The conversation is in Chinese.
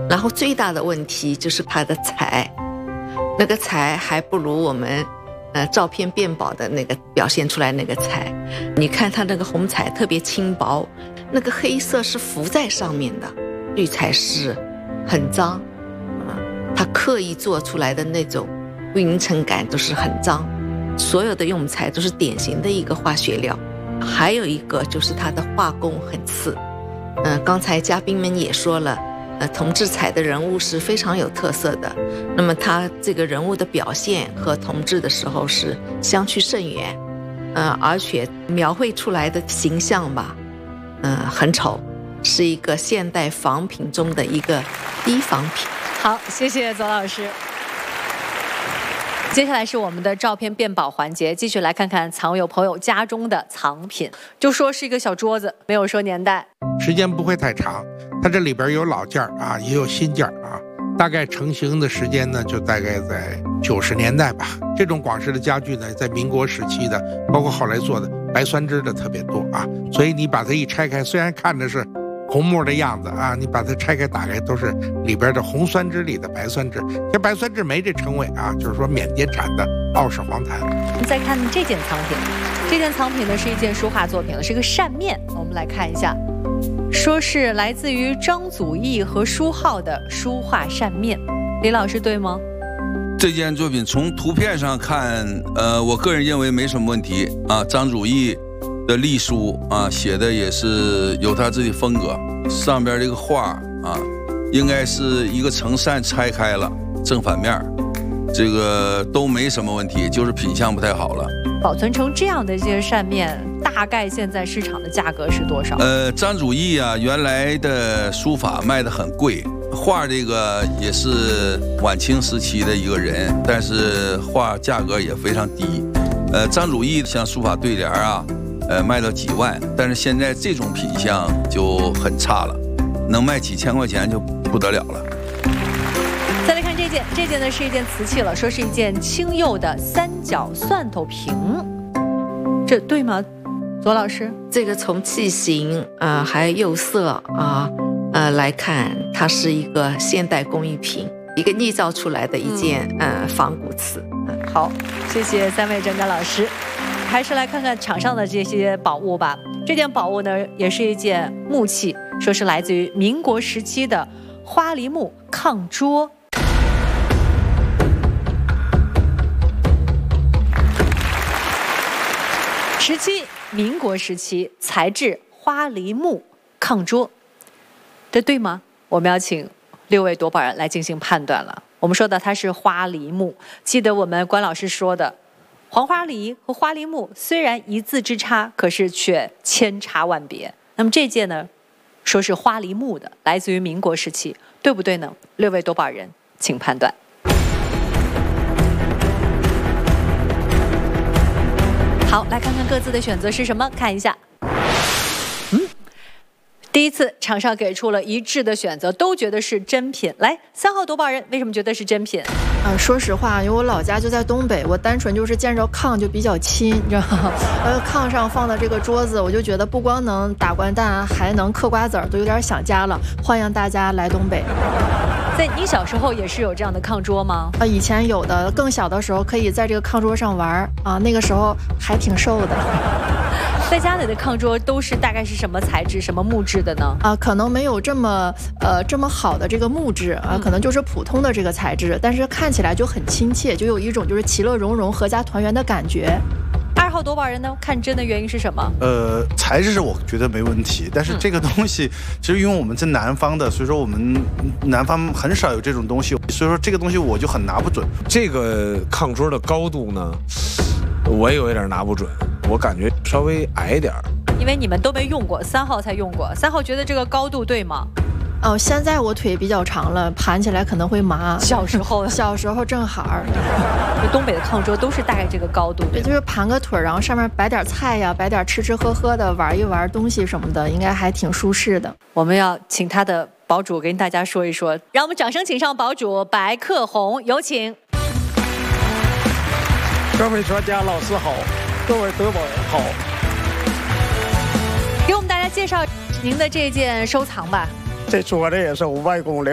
然后最大的问题就是它的彩，那个彩还不如我们照片变宝的那个表现出来那个彩。你看它那个红彩特别轻薄，那个黑色是浮在上面的，绿彩是很脏，它刻意做出来的那种匀称感都是很脏。所有的用材都是典型的一个化学料。还有一个就是它的画工很次，刚才嘉宾们也说了，同治彩的人物是非常有特色的，那么他这个人物的表现和同治的时候是相去甚远，而且描绘出来的形象吧，很丑，是一个现代仿品中的一个低仿品。 好，谢谢左老师。接下来是我们的照片变宝环节，继续来看看藏友朋友家中的藏品。就说是一个小桌子，没有说年代， 时间不会太长。它这里边有老件啊，也有新件啊。大概成型的时间呢，就大概在90年代吧。这种广式的家具呢，在民国时期的，包括后来做的白酸枝的特别多啊。所以你把它一拆开，虽然看着是红木的样子啊，你把它拆开打开都是里边的红酸枝里的白酸枝。这白酸枝梅这称谓啊，就是说缅甸产的奥氏黄檀。 我们再看这件藏品，这件藏品呢是一件书画作品，是一个扇面。我们来看一下，说是来自于张祖义和舒浩的书画扇面。李老师对吗？ 这件作品从图片上看，我个人认为没什么问题啊。张祖义的隶书啊，写的也是有他自己风格。上边这个画啊，应该是一个成扇拆开了，正反面，这个都没什么问题，就是品相不太好了。 保存成这样的一些扇面，大概现在市场的价格是多少？ 张祖义啊，原来的书法卖得很贵，画这个也是晚清时期的一个人，但是画价格也非常低。张祖义像书法对联啊。卖到几万，但是现在这种品相就很差了，能卖几千块钱就不得了了。 再来看这件呢是一件瓷器了，说是一件青釉的三角蒜头瓶，这对吗？左老师， 这个从器型还有釉色来看，它是一个现代工艺品，一个捏造出来的一件仿古瓷。 好，谢谢三位专家老师。还是来看看场上的这些宝物吧。这件宝物呢，也是一件木器，说是来自于民国时期的花梨木炕桌。民国时期材质花梨木炕桌，这对吗？我们要请6位夺宝人来进行判断了。我们说的它是花梨木，记得我们关老师说的。黄花梨和花梨木虽然一字之差，可是却千差万别。那么这件呢，说是花梨木的，来自于民国时期，对不对呢？6位夺宝人，请判断。好，来看看各自的选择是什么，看一下。第一次场上给出了一致的选择，都觉得是真品。来，3号夺宝人为什么觉得是真品？ 说实话，因为我老家就在东北，我单纯就是见着炕就比较亲，你知道吗？炕上放的这个桌子，我就觉得不光能打掼蛋，还能嗑瓜子儿，都有点想家了。欢迎大家来东北。 在你小时候也是有这样的炕桌吗？ 以前有的，更小的时候可以在这个炕桌上玩啊，那个时候还挺瘦的。 在家里的炕桌都是大概是什么材质、什么木质的呢？ 可能没有这么好的这个木质啊，可能就是普通的这个材质，但是看起来就很亲切，就有一种就是其乐融融、合家团圆的感觉。 2号夺宝人呢，看真的原因是什么？ 材质是我觉得没问题，但是这个东西其实因为我们是南方的，所以说我们南方很少有这种东西，所以说这个东西我就很拿不准。 这个炕桌的高度呢，我也有点拿不准，我感觉稍微矮一点。 因为你们都没用过，3号才用过。3号觉得这个高度对吗？ 现在我腿比较长了，盘起来可能会麻。 小时候正好。 东北的炕桌都是大概这个高度， 对，就是盘个腿，然后上面摆点菜呀，摆点吃吃喝喝的，玩一玩东西什么的，应该还挺舒适的。 我们要请他的堡主跟大家说一说，让我们掌声请上堡主白克宏，有请。 各位专家老师好，各位夺宝人好。 给我们大家介绍您的这件收藏吧。 这桌子也是我外公留